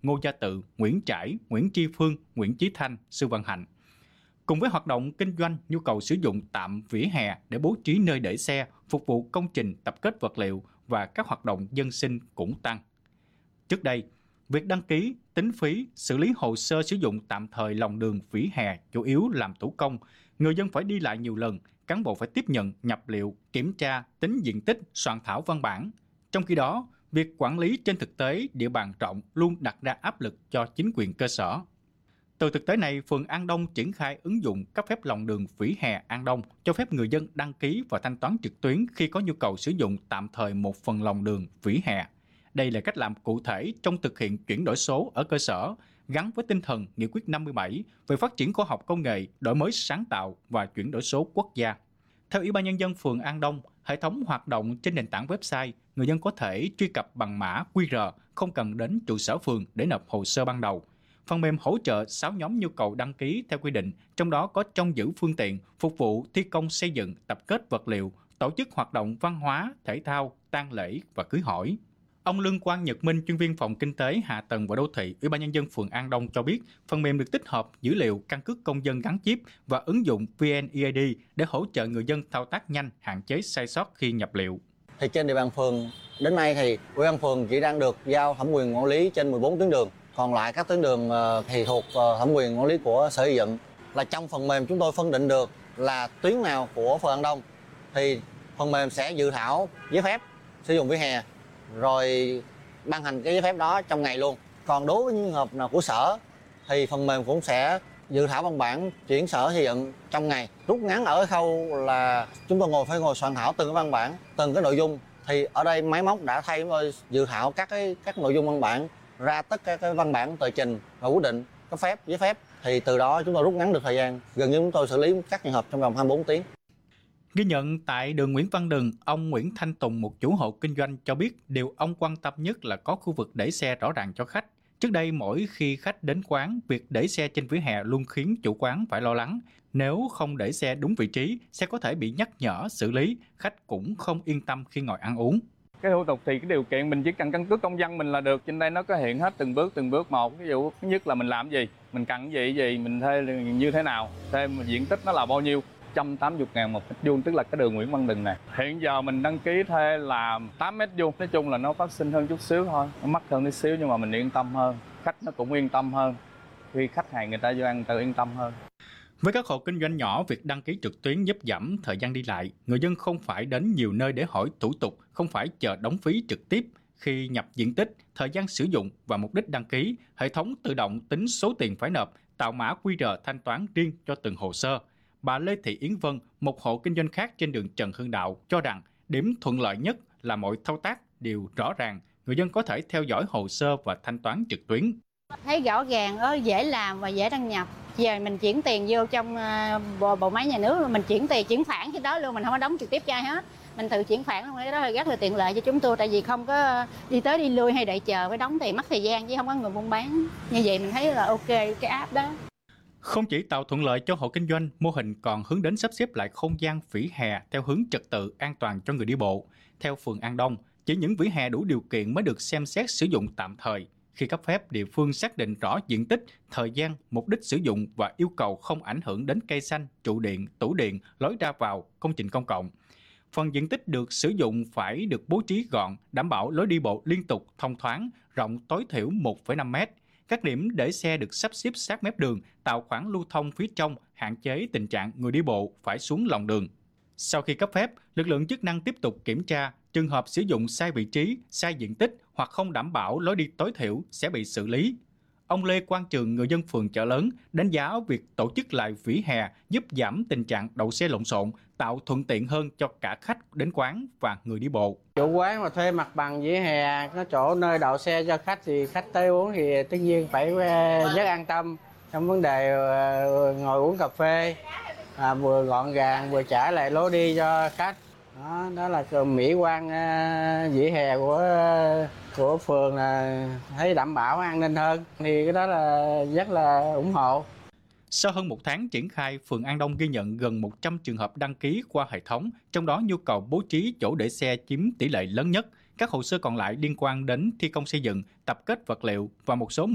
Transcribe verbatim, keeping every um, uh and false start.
Ngô Gia Tự, Nguyễn Trãi, Nguyễn Tri Phương, Nguyễn Chí Thanh, Sư Văn Hạnh. Cùng với hoạt động kinh doanh, nhu cầu sử dụng tạm vỉa hè để bố trí nơi để xe, phục vụ công trình tập kết vật liệu và các hoạt động dân sinh cũng tăng. Trước đây, việc đăng ký, tính phí, xử lý hồ sơ sử dụng tạm thời lòng đường vỉa hè chủ yếu làm thủ công, người dân phải đi lại nhiều lần, cán bộ phải tiếp nhận, nhập liệu, kiểm tra, tính diện tích, soạn thảo văn bản. Trong khi đó, việc quản lý trên thực tế địa bàn rộng luôn đặt ra áp lực cho chính quyền cơ sở. Từ thực tế này, phường An Đông triển khai ứng dụng cấp phép lòng đường vỉa hè An Đông, cho phép người dân đăng ký và thanh toán trực tuyến khi có nhu cầu sử dụng tạm thời một phần lòng đường vỉa hè. Đây là cách làm cụ thể trong thực hiện chuyển đổi số ở cơ sở, gắn với tinh thần Nghị quyết năm mươi bảy về phát triển khoa học công nghệ, đổi mới sáng tạo và chuyển đổi số quốc gia. Theo Ủy ban Nhân dân phường An Đông, hệ thống hoạt động trên nền tảng website, người dân có thể truy cập bằng mã quy rờ, không cần đến trụ sở phường để nộp hồ sơ ban đầu. Phần mềm hỗ trợ sáu nhóm nhu cầu đăng ký theo quy định, trong đó có trông giữ phương tiện, phục vụ thi công xây dựng, tập kết vật liệu, tổ chức hoạt động văn hóa, thể thao, tang lễ và cưới hỏi. Ông Lương Quang Nhật Minh, chuyên viên phòng kinh tế, hạ tầng và đô thị, Ủy ban Nhân dân phường An Đông cho biết, phần mềm được tích hợp dữ liệu căn cước công dân gắn chip và ứng dụng vê en e i đê để hỗ trợ người dân thao tác nhanh, hạn chế sai sót khi nhập liệu. Thì trên địa bàn phường đến nay thì Ủy ban phường chỉ đang được giao thẩm quyền quản lý trên mười bốn tuyến đường, còn lại các tuyến đường thì thuộc thẩm quyền quản lý của Sở Xây dựng. Là trong phần mềm chúng tôi phân định được là tuyến nào của phường An Đông thì phần mềm sẽ dự thảo giấy phép sử dụng vỉa hè rồi ban hành cái giấy phép đó trong ngày luôn. Còn đối với những trường hợp nào của sở thì phần mềm cũng sẽ dự thảo văn bản chuyển Sở Xây dựng trong ngày. Rút ngắn ở khâu là chúng tôi ngồi phải ngồi soạn thảo từng cái văn bản, từng cái nội dung. Thì ở đây máy móc đã thay chúng tôi dự thảo các cái các nội dung văn bản ra tất cả các văn bản tờ trình và quyết định cấp phép, giấy phép. Thì từ đó chúng tôi rút ngắn được thời gian. Gần như chúng tôi xử lý các trường hợp trong vòng hai mươi bốn tiếng. Ghi nhận tại đường Nguyễn Văn Đừng, ông Nguyễn Thanh Tùng, một chủ hộ kinh doanh cho biết điều ông quan tâm nhất là có khu vực để xe rõ ràng cho khách. Trước đây mỗi khi khách đến quán, việc để xe trên vỉa hè luôn khiến chủ quán phải lo lắng. Nếu không để xe đúng vị trí, xe có thể bị nhắc nhở, xử lý, khách cũng không yên tâm khi ngồi ăn uống. Cái thủ tục thì cái điều kiện mình chỉ cần căn cước công dân mình là được, trên đây nó có hiện hết từng bước từng bước một. Ví dụ thứ nhất là mình làm gì, mình cần gì gì, mình thuê như thế nào, thuê diện tích nó là bao nhiêu. một trăm tám mươi ngàn một mét vuông, tức là cái đường Nguyễn Văn Đừng này. Hiện giờ mình đăng ký thuê là tám mét vuông. Nói chung là nó phát sinh hơn chút xíu thôi, nó mắc hơn chút xíu nhưng mà mình yên tâm hơn, khách nó cũng yên tâm hơn. Khi khách hàng người ta vô ăn tự yên tâm hơn. Với các hộ kinh doanh nhỏ, việc đăng ký trực tuyến giúp giảm thời gian đi lại. Người dân không phải đến nhiều nơi để hỏi thủ tục, không phải chờ đóng phí trực tiếp. Khi nhập diện tích, thời gian sử dụng và mục đích đăng ký, hệ thống tự động tính số tiền phải nộp, tạo mã quy rờ thanh toán riêng cho từng hồ sơ. Bà Lê Thị Yến Vân, một hộ kinh doanh khác trên đường Trần Hưng Đạo, cho rằng điểm thuận lợi nhất là mọi thao tác đều rõ ràng, người dân có thể theo dõi hồ sơ và thanh toán trực tuyến. Thấy rõ ràng, đó, dễ làm và dễ đăng nhập. Giờ mình chuyển tiền vô trong bộ, bộ máy nhà nước, mình chuyển tiền chuyển khoản cái đó luôn, mình không có đóng trực tiếp cho ai hết. Mình tự chuyển khoản luôn, cái đó là rất là tiện lợi cho chúng tôi, tại vì không có đi tới đi lui hay đợi chờ phải đóng tiền, mất thời gian chứ không có người buôn bán. Như vậy mình thấy là ok cái app đó. Không chỉ tạo thuận lợi cho hộ kinh doanh, mô hình còn hướng đến sắp xếp lại không gian vỉa hè theo hướng trật tự an toàn cho người đi bộ. Theo phường An Đông, chỉ những vỉa hè đủ điều kiện mới được xem xét sử dụng tạm thời. Khi cấp phép, địa phương xác định rõ diện tích, thời gian, mục đích sử dụng và yêu cầu không ảnh hưởng đến cây xanh, trụ điện, tủ điện, lối ra vào, công trình công cộng. Phần diện tích được sử dụng phải được bố trí gọn, đảm bảo lối đi bộ liên tục, thông thoáng, rộng tối thiểu một phẩy năm mét. Các điểm để xe được sắp xếp sát mép đường, tạo khoảng lưu thông phía trong, hạn chế tình trạng người đi bộ phải xuống lòng đường. Sau khi cấp phép, lực lượng chức năng tiếp tục kiểm tra, trường hợp sử dụng sai vị trí, sai diện tích hoặc không đảm bảo lối đi tối thiểu sẽ bị xử lý. Ông Lê Quang Trường, người dân phường Chợ Lớn, đánh giá việc tổ chức lại vỉa hè giúp giảm tình trạng đậu xe lộn xộn, tạo thuận tiện hơn cho cả khách đến quán và người đi bộ. Chủ quán mà thuê mặt bằng vỉa hè, có chỗ nơi đậu xe cho khách thì khách tới uống thì tất nhiên phải rất an tâm trong vấn đề ngồi uống cà phê, à, vừa gọn gàng vừa trả lại lối đi cho khách. Đó, đó là mỹ quan uh, vỉa hè của uh, của phường là thấy đảm bảo an ninh hơn, thì cái đó là rất là ủng hộ. Sau hơn một tháng triển khai, phường An Đông ghi nhận gần một trăm trường hợp đăng ký qua hệ thống, trong đó nhu cầu bố trí chỗ để xe chiếm tỷ lệ lớn nhất. Các hồ sơ còn lại liên quan đến thi công xây dựng, tập kết vật liệu và một số